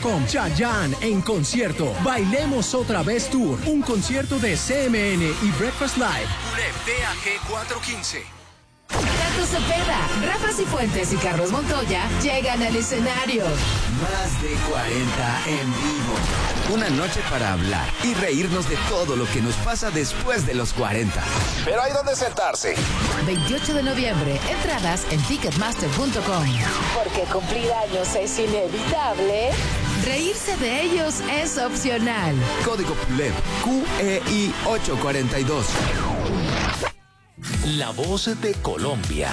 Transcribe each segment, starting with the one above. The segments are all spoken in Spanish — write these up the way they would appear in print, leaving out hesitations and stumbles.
medellin.com. Chayanne en concierto. Bailemos otra vez tour. Un concierto de CMN y Breakfast Live. DAG 415. Tato Cepeda, Rafa Cifuentes y Carlos Montoya llegan al escenario. Más de 40 en vivo. Una noche para hablar y reírnos de todo lo que nos pasa después de los 40. Pero hay donde sentarse. 28 de noviembre, entradas en ticketmaster.com. Porque cumplir años es inevitable. Reírse de ellos es opcional. Código PULEP, QEI 842. La voz de Colombia.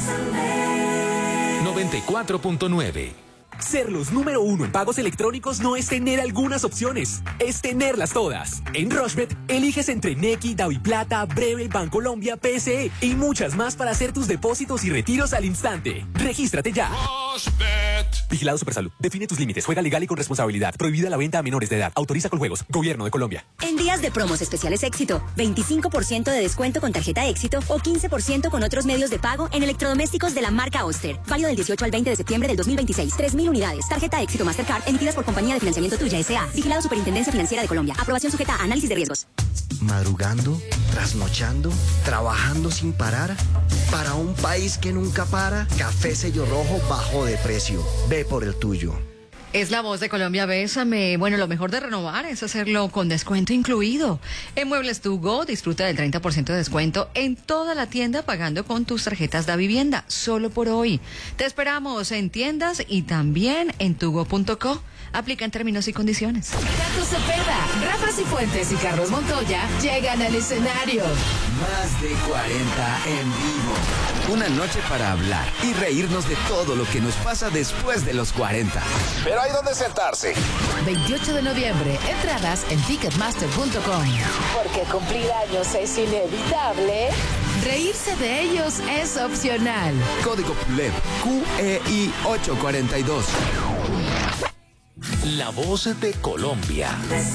94.9. Ser los número uno en pagos electrónicos no es tener algunas opciones, es tenerlas todas. En Rushbet, eliges entre Nequi, DaviPlata, Breve, Bancolombia, PSE y muchas más para hacer tus depósitos y retiros al instante. ¡Regístrate ya! Rushbet. Vigilado Supersalud. Define tus límites. Juega legal y con responsabilidad. Prohibida la venta a menores de edad. Autoriza con juegos. Gobierno de Colombia. En días de promos especiales Éxito, 25% de descuento con tarjeta Éxito o 15% con otros medios de pago en electrodomésticos de la marca Oster. Válido del 18 al 20 de septiembre del 2026. 3.000 unidades. Tarjeta Éxito Mastercard emitidas por Compañía de Financiamiento Tuya S.A. Vigilado Superintendencia Financiera de Colombia. Aprobación sujeta a análisis de riesgos. Madrugando, trasnochando, trabajando sin parar. Para un país que nunca para, Café Sello Rojo bajó de precio. Ve por el tuyo. Es la voz de Colombia, bésame. Bueno, lo mejor de renovar es hacerlo con descuento incluido. En Muebles To Go disfruta del 30% de descuento en toda la tienda pagando con tus tarjetas de vivienda, solo por hoy. Te esperamos en tiendas y también en tugo.co. Aplican términos y condiciones. Tato Cepeda, Rafa Cifuentes y Carlos Montoya llegan al escenario. Más de 40 en vivo. Una noche para hablar y reírnos de todo lo que nos pasa después de los 40. Pero hay donde sentarse. 28 de noviembre, entradas en ticketmaster.com. Porque cumplir años es inevitable. Reírse de ellos es opcional. Código PULEP, QEI 842. La voz de Colombia.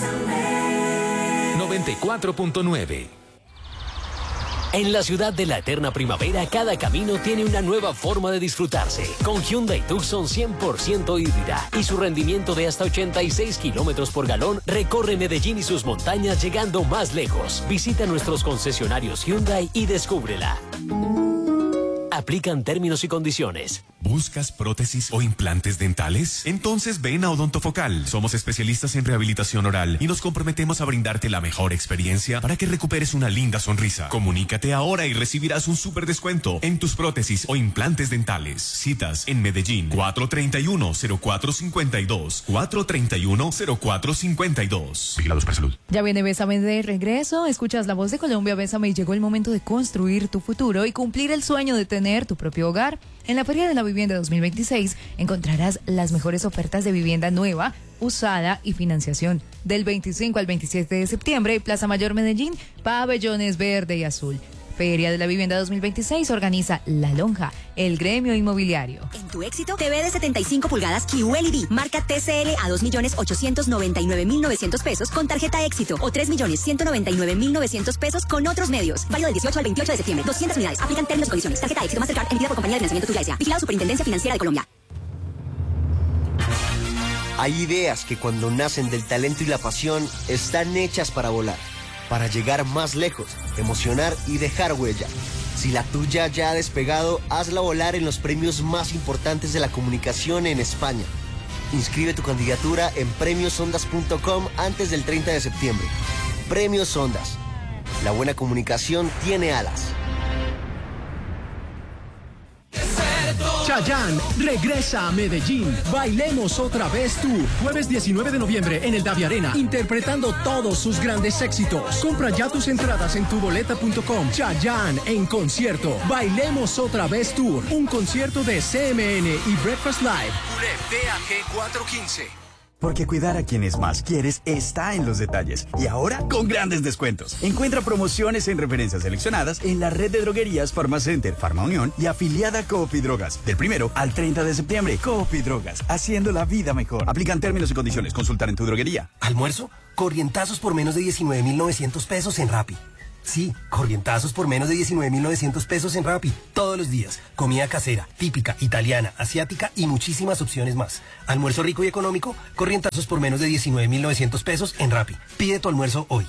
94.9. En la ciudad de la eterna primavera, cada camino tiene una nueva forma de disfrutarse. Con Hyundai Tucson 100% híbrida y su rendimiento de hasta 86 kilómetros por galón, recorre Medellín y sus montañas llegando más lejos. Visita nuestros concesionarios Hyundai y descúbrela. Aplican términos y condiciones. ¿Buscas prótesis o implantes dentales? Entonces ven a Odontofocal. Somos especialistas en rehabilitación oral y nos comprometemos a brindarte la mejor experiencia para que recuperes una linda sonrisa. Comunícate ahora y recibirás un súper descuento en tus prótesis o implantes dentales. Citas en Medellín, 431-0452. 431-0452. Vigilado Supersalud. Ya viene Bésame de regreso. Escuchas la voz de Colombia, Bésame, y llegó el momento de construir tu futuro y cumplir el sueño de tener tu propio hogar. En la Feria de la Vivienda 2026 encontrarás las mejores ofertas de vivienda nueva, usada y financiación. Del 25 al 27 de septiembre, Plaza Mayor Medellín, pabellones verde y azul. Feria de la Vivienda 2026 organiza La Lonja, el gremio inmobiliario. En tu Éxito, TV de 75 pulgadas QLED, marca TCL a 2.899.900 pesos con tarjeta Éxito o 3.199.900 pesos con otros medios. Válido del 18 al 28 de septiembre. 200 unidades. Aplican términos y condiciones. Tarjeta Éxito Mastercard emitida por Compañía de Financiamiento Tuya S.A. Vigilado Superintendencia Financiera de Colombia. Hay ideas que cuando nacen del talento y la pasión están hechas para volar, para llegar más lejos, emocionar y dejar huella. Si la tuya ya ha despegado, hazla volar en los premios más importantes de la comunicación en España. Inscribe tu candidatura en premiosondas.com antes del 30 de septiembre. Premios Ondas. La buena comunicación tiene alas. Chayanne regresa a Medellín. Bailemos otra vez tour. Jueves 19 de noviembre en el Davi Arena, interpretando todos sus grandes éxitos. Compra ya tus entradas en tuboleta.com. Chayanne en concierto. Bailemos otra vez tour. Un concierto de CMN y Breakfast Live. DAG 415. Porque cuidar a quienes más quieres está en los detalles. Y ahora, con grandes descuentos. Encuentra promociones en referencias seleccionadas en la red de droguerías Farmacenter, Farma Unión y afiliada Coop y Drogas. Del 1 al 30 de septiembre, Coop y Drogas, haciendo la vida mejor. Aplican términos y condiciones. Consultar en tu droguería. ¿Almuerzo? Corrientazos por menos de 19.900 pesos en Rappi. Sí, corrientazos por menos de 19.900 pesos en Rappi. Todos los días. Comida casera, típica, italiana, asiática y muchísimas opciones más. Almuerzo rico y económico, corrientazos por menos de 19.900 pesos en Rappi. Pide tu almuerzo hoy.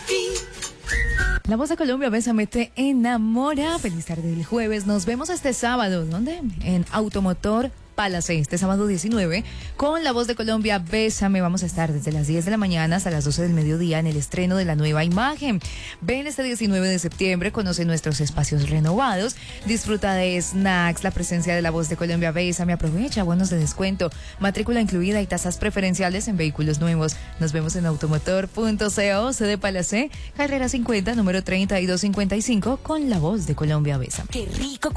La Voz de Colombia, Bésame, te enamora. Feliz tarde del jueves. Nos vemos este sábado. ¿Dónde? En Automotor Palace, este sábado 19, con La Voz de Colombia, Bésame. Vamos a estar desde las 10 de la mañana hasta las 12 del mediodía en el estreno de la nueva imagen. Ven este 19 de septiembre, conoce nuestros espacios renovados, disfruta de snacks, la presencia de La Voz de Colombia, Bésame, aprovecha bonos de descuento, matrícula incluida y tasas preferenciales en vehículos nuevos. Nos vemos en automotor.co, sede Palace, carrera 50, número 3255, con La Voz de Colombia, Bésame. Qué rico